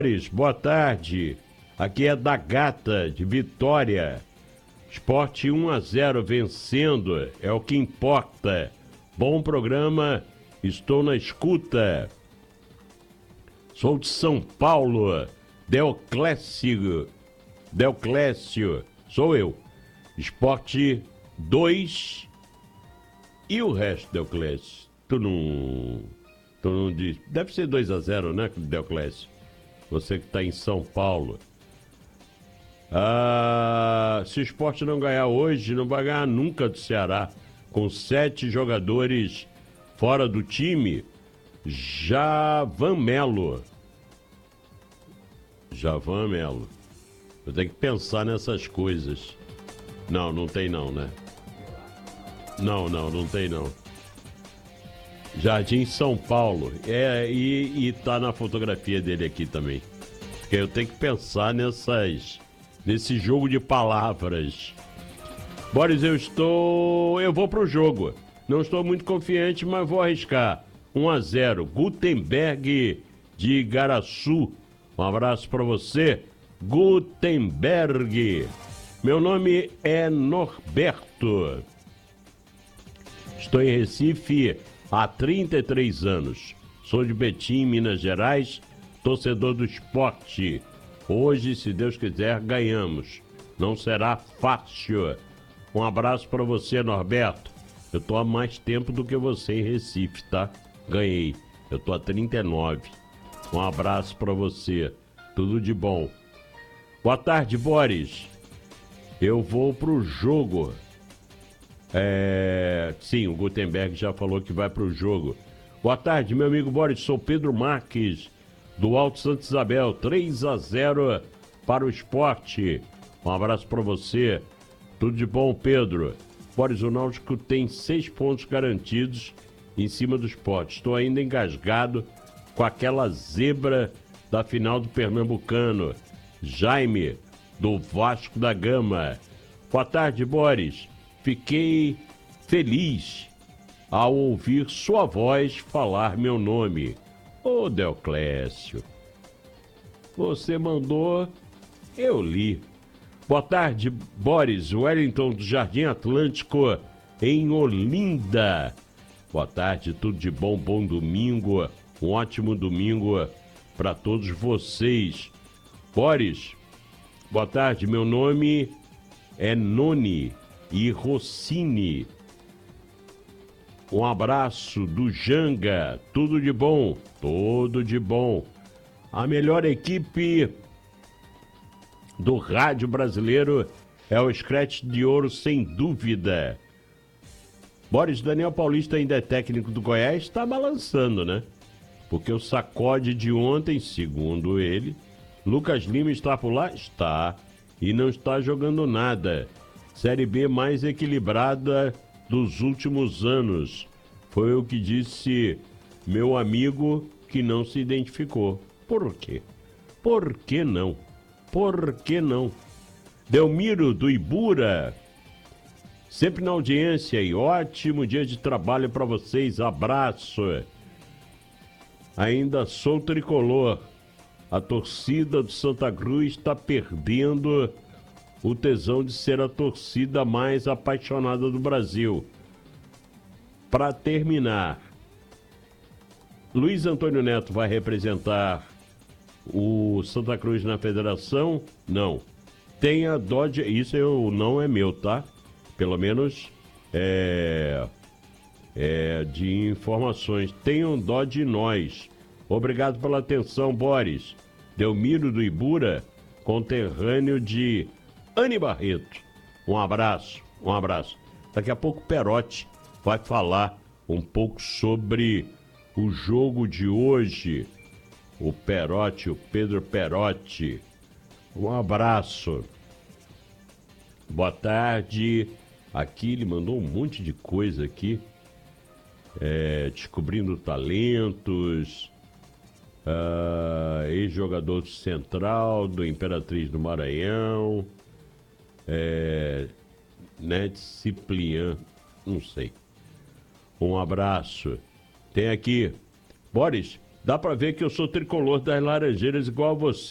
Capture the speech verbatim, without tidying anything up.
Boa tarde. Aqui é da Gata, de Vitória. Sport um a zero vencendo, é o que importa. Bom programa, estou na escuta. Sou de São Paulo, Deoclésio. Deoclésio, sou eu. Sport dois e o resto, Deoclésio. Tu não, tu não diz. Deve ser dois a zero, né, Deoclésio? Você que está em São Paulo. Ah, se o Sport não ganhar hoje, não vai ganhar nunca do Ceará. Com sete jogadores fora do time, Javan Melo. Javan Melo. Eu tenho que pensar nessas coisas. Não, não tem não, né? Não, não, não tem não. Jardim São Paulo. É, e, e tá na fotografia dele aqui também. Porque eu tenho que pensar nessas, nesse jogo de palavras. Boris, eu estou... Eu vou pro jogo. Não estou muito confiante, mas vou arriscar. um a zero. Gutenberg de Igaraçu. Um abraço para você, Gutenberg. Meu nome é Norberto. Estou em Recife há trinta e três anos. Sou de Betim, Minas Gerais, torcedor do Sport. Hoje, se Deus quiser, ganhamos. Não será fácil. Um abraço para você, Norberto. Eu tô há mais tempo do que você em Recife, tá? Ganhei. Eu tô há trinta e nove. Um abraço para você. Tudo de bom. Boa tarde, Boris. Eu vou pro jogo. É... Sim, o Gutenberg já falou que vai pro jogo. Boa tarde, meu amigo Boris. Sou Pedro Marques, do Alto Santa Isabel. três a zero para o Sport. Um abraço para você. Tudo de bom, Pedro. Boris, o Náutico tem seis pontos garantidos em cima do Sport. Estou ainda engasgado com aquela zebra da final do Pernambucano. Jaime, do Vasco da Gama. Boa tarde, Boris. Fiquei feliz ao ouvir sua voz falar meu nome. Ô, Deoclésio, você mandou, eu li. Boa tarde, Boris. Wellington do Jardim Atlântico, em Olinda. Boa tarde, tudo de bom, bom domingo. Um ótimo domingo para todos vocês. Boris, boa tarde. Meu nome é Noni e Rossini. Um abraço do Janga. Tudo de bom, tudo de bom. A melhor equipe do rádio brasileiro é o Scratch de Ouro, sem dúvida. Boris, Daniel Paulista ainda é técnico do Goiás, está balançando, né? Porque o sacode de ontem, segundo ele, Lucas Lima está por lá? Está. E não está jogando nada. Série B mais equilibrada dos últimos anos. Foi o que disse meu amigo que não se identificou. Por quê? Por que não? Por que não? Delmiro do Ibura, sempre na audiência e ótimo dia de trabalho para vocês. Abraço. Ainda sou tricolor. A torcida do Santa Cruz está perdendo o tesão de ser a torcida mais apaixonada do Brasil. Para terminar, Luiz Antônio Neto vai representar o Santa Cruz na federação? Não. Tenha dó de... Isso eu, não é meu, tá? Pelo menos é, é de informações. Tenham dó de nós. Obrigado pela atenção, Boris. Delmiro do Ibura, conterrâneo de Anne Barreto. Um abraço, um abraço. Daqui a pouco o Perotti vai falar um pouco sobre o jogo de hoje. O Perotti, o Pedro Perotti. Um abraço. Boa tarde. Aqui ele mandou um monte de coisa aqui. É, descobrindo talentos. Uh, ex-jogador do Central, do Imperatriz do Maranhão. É, né, Cipriano, não sei. Um abraço. Tem aqui, Boris, Dá pra ver que eu sou tricolor das Laranjeiras igual a você.